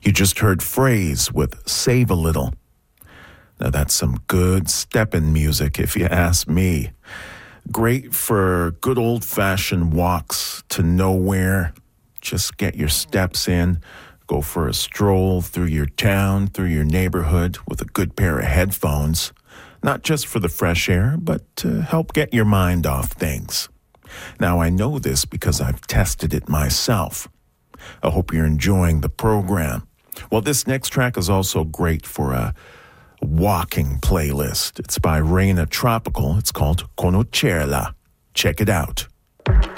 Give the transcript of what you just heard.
You just heard Phrase with Save a Little. Now that's some good steppin' music if you ask me. Great for good old-fashioned walks to nowhere. Just get your steps in. Go for a stroll through your town, through your neighborhood with a good pair of headphones. Not just for the fresh air, but to help get your mind off things. Now I know this because I've tested it myself. I hope you're enjoying the program. Well, this next track is also great for a walking playlist. It's by Reina Tropical. It's called Conocerla. Check it out.